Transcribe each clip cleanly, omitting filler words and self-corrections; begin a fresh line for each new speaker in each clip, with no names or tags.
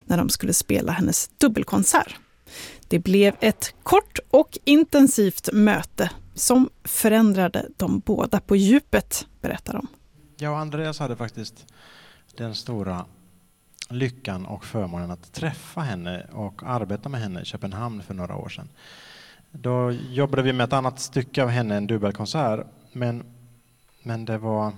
när de skulle spela hennes dubbelkonsert. Det blev ett kort och intensivt möte som förändrade de båda på djupet, berättar de.
Jag och Andreas hade faktiskt den stora lyckan och förmånen att träffa henne och arbeta med henne i Köpenhamn för några år sedan. Då jobbade vi med ett annat stycke av henne, en dubbelkonsert, men det var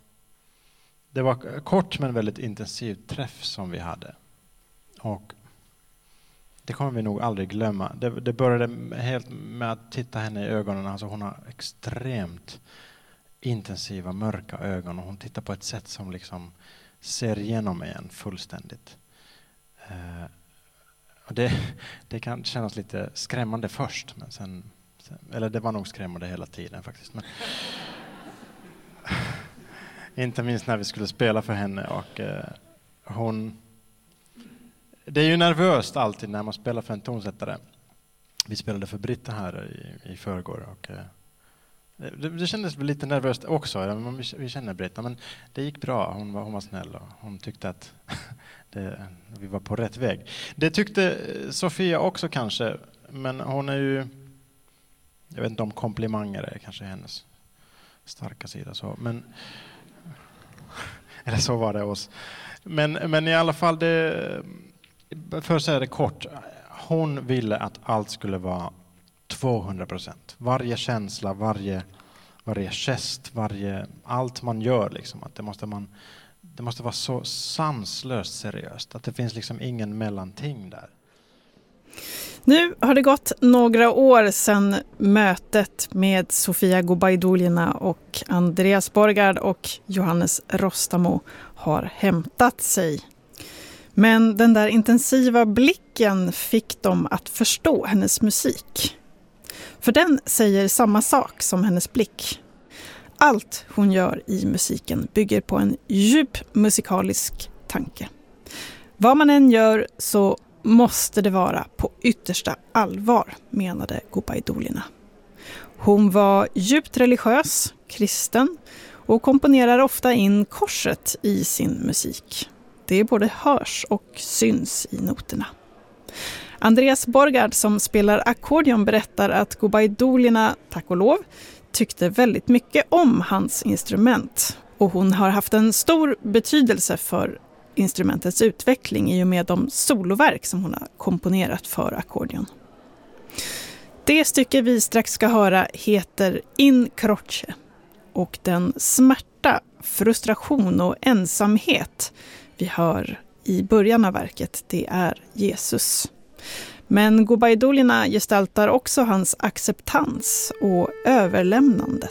kort men väldigt intensiv träff som vi hade. Och det kommer vi nog aldrig glömma. Det började helt med att titta henne i ögonen. Alltså hon har extremt intensiva, mörka ögon och hon tittar på ett sätt som liksom ser igenom en fullständigt. Och det kan kännas lite skrämmande först, men sen eller det var nog skrämmande hela tiden faktiskt. Men inte minst när vi skulle spela för henne och det är ju nervöst alltid när man spelar för en tonsättare. Vi spelade för Britta här i förrgår och det kändes lite nervöst också. Vi känner Britta, men det gick bra. Hon var snäll och hon tyckte att vi var på rätt väg. Det tyckte Sofia också kanske, men hon är ju, jag vet inte om komplimanger är kanske hennes starka sida så, men eller så var det oss. Men i alla fall för att säga det kort, hon ville att allt skulle vara 200%. Varje känsla, varje gest, allt man gör liksom, att det måste vara så sanslöst seriöst att det finns liksom ingen mellanting där.
Nu har det gått några år sedan mötet med Sofia Gubaidulina och Andreas Borgard och Johannes Rostamo har hämtat sig. Men den där intensiva blicken fick dem att förstå hennes musik. För den säger samma sak som hennes blick. Allt hon gör i musiken bygger på en djup musikalisk tanke. Vad man än gör så måste det vara på yttersta allvar, menade Gubaidulina. Hon var djupt religiös, kristen och komponerar ofta in korset i sin musik. Det både hörs och syns i noterna. Andreas Borgard som spelar ackordion berättar att Gubaidulina, tack och lov, tyckte väldigt mycket om hans instrument. Och hon har haft en stor betydelse för instrumentets utveckling i och med de soloverk som hon har komponerat för ackordion. Det stycke vi strax ska höra heter In Croce och den smärta, frustration och ensamhet vi hör i början av verket, det är Jesus. Men Gubaidulina gestaltar också hans acceptans och överlämnandet.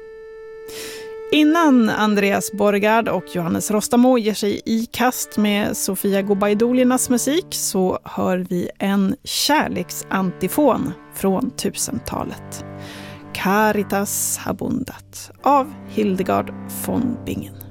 Innan Andreas Borgard och Johannes Rostamo ger sig i kast med Sofia Gubaidulinas musik så hör vi en kärleksantifon från 1000-talet. Caritas Habundat av Hildegard von Bingen.